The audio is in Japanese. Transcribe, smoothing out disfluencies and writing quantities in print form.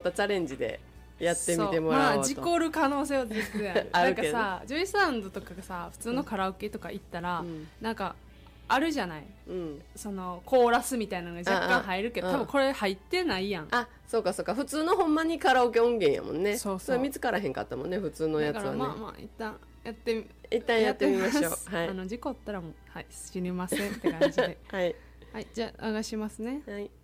たチャレンジでやってみてもらおうと。 まあ事故る可能性は絶対あるあるけどなんかさジョイサウンドとかがさ普通のカラオケとか行ったら、なんかあるじゃない、そのコーラスみたいなのが若干入るけど、多分これ入ってないやん。 あ、そうかそうか、普通のほんまにカラオケ音源やもんね。 そうそれ見つからへんかったもんね、普通のやつはね。 だからまあまあ一旦やってみましょう。はい。 事故ったらもう、はい、知りませんって感じではい。 はい、じゃあ流しますね。 はい。